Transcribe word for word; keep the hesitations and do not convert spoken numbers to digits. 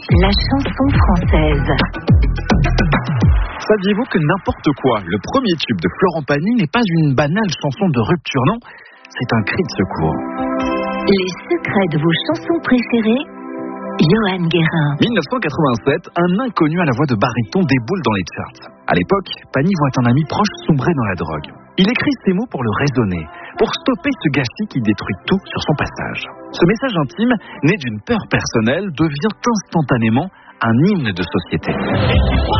la chanson française. Saviez-vous que n'importe quoi, le premier tube de Florent Pagny n'est pas une banale chanson de rupture, non, c'est un cri de secours. Les secrets de vos chansons préférées, Johan Guérin. dix-neuf cent quatre-vingt-sept, un inconnu à la voix de baryton déboule dans les charts. À l'époque, Pagny voit un ami proche sombrer dans la drogue. Il écrit ces mots pour le raisonner, pour stopper ce gâchis qui détruit tout sur son passage. Ce message intime, né d'une peur personnelle, devient instantanément un hymne de société.